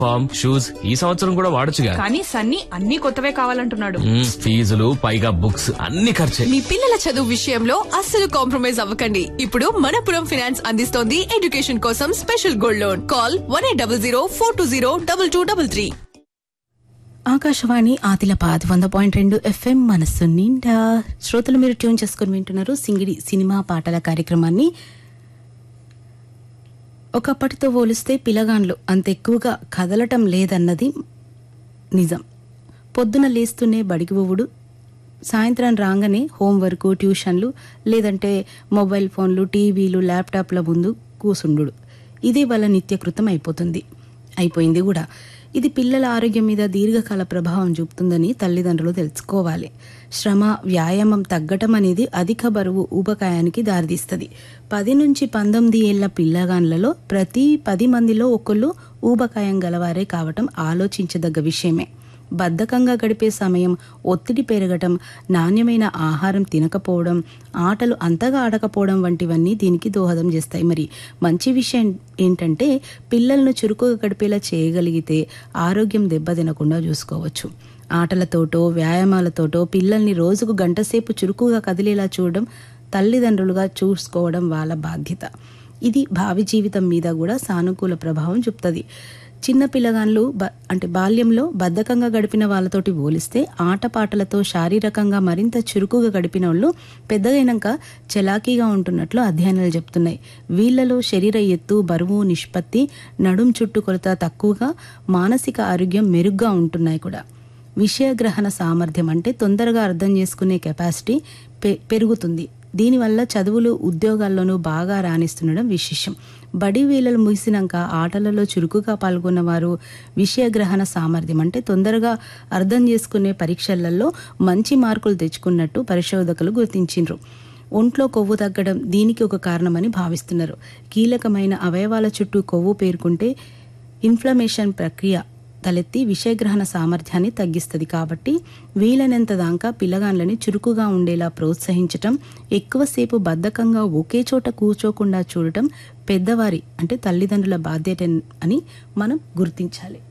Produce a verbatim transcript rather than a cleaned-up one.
Uniform shoes ఈ సంవత్సరం కూడా వాడొచ్చుగా. కానీ సన్నీ అన్ని కొత్తవే కావాలంటున్నాడు. మ్మ్, ఫీజులు పైగా బుక్స్ అన్ని ఖర్చే. మీ పిల్లల చదువు విషయంలో అస్సలు కాంప్రమైజ్ అవ్వకండి. ఇప్పుడు మనపురం ఫైనాన్స్ అందిస్తోంది ఎడ్యుకేషన్ కోసం special gold loan. Call one eight double zero four two zero double two double three. Akashvani Adilabad వంద పాయింట్ రెండు ఎఫ్ఎం మనస్సు నిండా. శ్రోతలు మీరు ట్యూన్ చేసుకుని వింటున్నారు సింగిడి సినిమా పాటల కార్యక్రమాన్ని. ఒకప్పటితో పోలిస్తే పిల్లగాండ్లు అంత ఎక్కువగా కదలటం లేదన్నది నిజం. పొద్దున లేస్తూనే బడికి పోవుడు, సాయంత్రం రాగానే హోంవర్క్, ట్యూషన్లు, లేదంటే మొబైల్ ఫోన్లు, టీవీలు, ల్యాప్టాప్ల ముందు కూసుండు. ఇదే వాళ్ళ నిత్యకృతం అయిపోతుంది అయిపోయింది కూడా. ఇది పిల్లల ఆరోగ్యం మీద దీర్ఘకాల ప్రభావం చూపుతుందని తల్లిదండ్రులు తెలుసుకోవాలి. శ్రమ, వ్యాయామం తగ్గటం అనేది అధిక బరువు ఊబకాయానికి దారితీస్తుంది. పది నుంచి పంతొమ్మిది ఏళ్ల పిల్లగాన్లలో ప్రతి పది మందిలో ఒకళ్ళు ఊబకాయం గలవారే కావటం ఆలోచించదగ్గ విషయమే. బద్ధకంగా గడిపే సమయం, ఒత్తిడి పెరగటం, నాణ్యమైన ఆహారం తినకపోవడం, ఆటలు అంతగా ఆడకపోవడం వంటివన్నీ దీనికి దోహదం చేస్తాయి. మరి మంచి విషయం ఏంటంటే పిల్లలను చురుకుగా గడిపేలా చేయగలిగితే ఆరోగ్యం దెబ్బతినకుండా చూసుకోవచ్చు. ఆటలతోటో వ్యాయామాలతోటో పిల్లల్ని రోజుకు గంటసేపు చురుకుగా కదిలేలా చూడడం, తల్లిదండ్రులుగా చూసుకోవడం వాళ్ళ బాధ్యత. ఇది భావి జీవితం మీద కూడా సానుకూల ప్రభావం చూపుతుంది. చిన్న పిల్లగాళ్ళు బ అంటే బాల్యంలో బద్ధకంగా గడిపిన వాళ్ళతోటి పోలిస్తే ఆటపాటలతో శారీరకంగా మరింత చురుకుగా గడిపిన వాళ్ళు పెద్దగైనాక చలాకీగా ఉంటున్నట్లు అధ్యయనాలు చెప్తున్నాయి. వీళ్లలో శరీర ఎత్తు, బరువు నిష్పత్తి, నడుం చుట్టుకొలత తక్కువగా, మానసిక ఆరోగ్యం మెరుగ్గా ఉంటున్నాయి కూడా. విషయగ్రహణ సామర్థ్యం అంటే తొందరగా అర్థం చేసుకునే కెపాసిటీ పె పెరుగుతుంది. దీనివల్ల చదువులు, ఉద్యోగాల్లోనూ బాగా రాణిస్తుండడం విశేషం. బడి వేళలు ముగిసినాక ఆటలలో చురుకుగా పాల్గొన్న వారు విషయగ్రహణ సామర్థ్యం అంటే తొందరగా అర్థం చేసుకునే పరీక్షలలో మంచి మార్కులు తెచ్చుకున్నట్టు పరిశోధకులు గుర్తించారు. ఒంట్లో కొవ్వు తగ్గడం దీనికి ఒక కారణమని భావిస్తున్నారు. కీలకమైన అవయవాల చుట్టూ కొవ్వు పేరుకుంటే ఇన్ఫ్లమేషన్ ప్రక్రియ తలెత్తి విషయగ్రహణ సామర్థ్యాన్ని తగ్గిస్తుంది. కాబట్టి వీలైనంత దాకా పిల్లగాళ్ళని చురుకుగా ఉండేలా ప్రోత్సహించటం, ఎక్కువసేపు బద్ధకంగా ఒకే చోట కూర్చోకుండా చూడటం పెద్దవారి అంటే తల్లిదండ్రుల బాధ్యత అని మనం గుర్తించాలి.